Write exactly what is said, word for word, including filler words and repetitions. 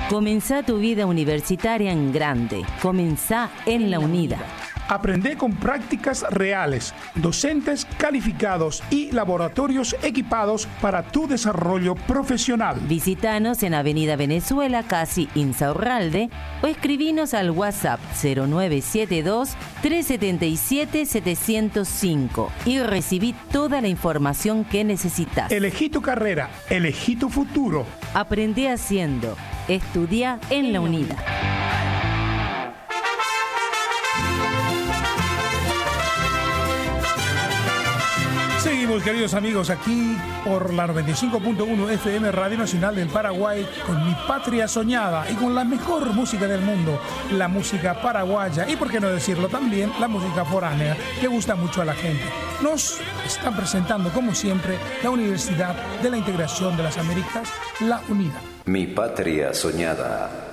Comenzá tu vida universitaria en grande. Comenzá en La Unida. Aprende con prácticas reales, docentes calificados y laboratorios equipados para tu desarrollo profesional. Visítanos en Avenida Venezuela, casi Insaurralde, o escribinos al WhatsApp cero nueve siete dos, tres siete siete, siete cero cinco y recibí toda la información que necesitas. Elegí tu carrera, elegí tu futuro. Aprende haciendo. Estudia en La Unida. Seguimos, queridos amigos, aquí por la noventa y cinco punto uno F M Radio Nacional del Paraguay, con Mi Patria Soñada y con la mejor música del mundo, la música paraguaya y, por qué no decirlo también, la música foránea, que gusta mucho a la gente. Nos están presentando, como siempre, la Universidad de la Integración de las Américas, La Unida. Mi Patria Soñada.